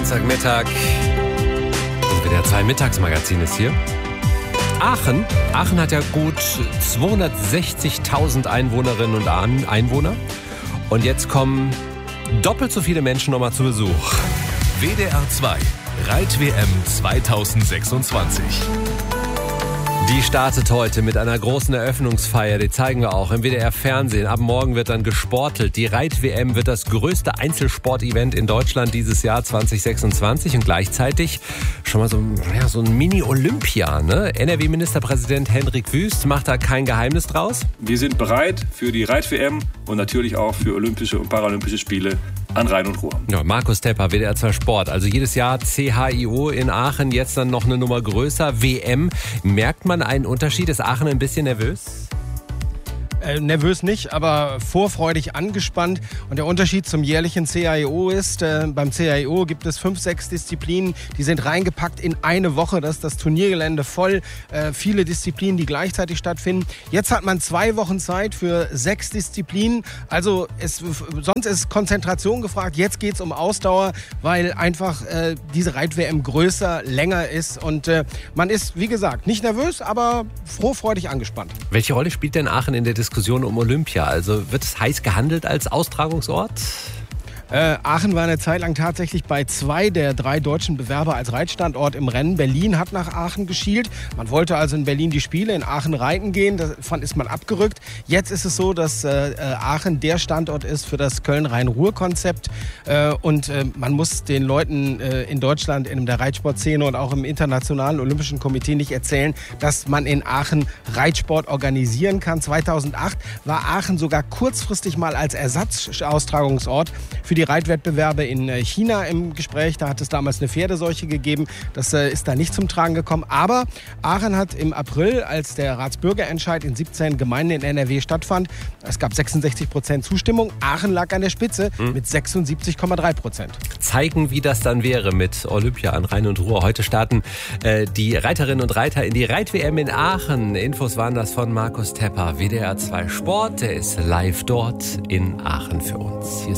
Dienstagmittag. Und WDR 2 Mittagsmagazin ist hier. Aachen hat ja gut 260.000 Einwohnerinnen und Einwohner. Und jetzt kommen doppelt so viele Menschen nochmal zu Besuch. WDR 2 Reit-WM 2026. Die startet heute mit einer großen Eröffnungsfeier, die zeigen wir auch im WDR-Fernsehen. Ab morgen wird dann gesportelt. Die Reit-WM wird das größte Einzelsport-Event in Deutschland dieses Jahr 2026 und gleichzeitig schon mal so ein Mini-Olympia. Ne? NRW-Ministerpräsident Hendrik Wüst macht da kein Geheimnis draus. Wir sind bereit für die Reit-WM und natürlich auch für Olympische und Paralympische Spiele an Rhein und Ruhr. Ja, Markus Tepper, WDR 2 Sport. Also jedes Jahr CHIO in Aachen, jetzt dann noch eine Nummer größer, WM. Merkt man einen Unterschied? Ist Aachen ein bisschen nervös? Nervös nicht, aber vorfreudig angespannt. Und der Unterschied zum jährlichen CHIO ist, beim CHIO gibt es 5, 6 Disziplinen, die sind reingepackt in eine Woche. Das ist das Turniergelände voll. Viele Disziplinen, die gleichzeitig stattfinden. Jetzt hat man 2 Wochen Zeit für 6 Disziplinen. Also sonst ist Konzentration gefragt. Jetzt geht es um Ausdauer, weil einfach diese Reit-WM größer, länger ist. Und man ist, wie gesagt, nicht nervös, aber vorfreudig angespannt. Welche Rolle spielt denn Aachen in der Diskussion um Olympia? Also wird es heiß gehandelt als Austragungsort? Aachen war eine Zeit lang tatsächlich bei 2 der 3 deutschen Bewerber als Reitstandort im Rennen. Berlin hat nach Aachen geschielt. Man wollte also in Berlin die Spiele, in Aachen reiten gehen. Davon ist man abgerückt. Jetzt ist es so, dass Aachen der Standort ist für das Köln-Rhein-Ruhr-Konzept. Und man muss den Leuten in Deutschland, in der Reitsportszene und auch im Internationalen Olympischen Komitee nicht erzählen, dass man in Aachen Reitsport organisieren kann. 2008 war Aachen sogar kurzfristig mal als Ersatzaustragungsort für die Reitwettbewerbe in China im Gespräch. Da hat es damals eine Pferdeseuche gegeben. Das ist da nicht zum Tragen gekommen. Aber Aachen hat im April, als der Ratsbürgerentscheid in 17 Gemeinden in NRW stattfand, es gab 66% Zustimmung. Aachen lag an der Spitze mit 76,3%. Zeigen, wie das dann wäre mit Olympia an Rhein und Ruhr. Heute starten die Reiterinnen und Reiter in die Reit-WM in Aachen. Infos waren das von Markus Tepper, WDR 2 Sport. Der ist live dort in Aachen für uns. Hier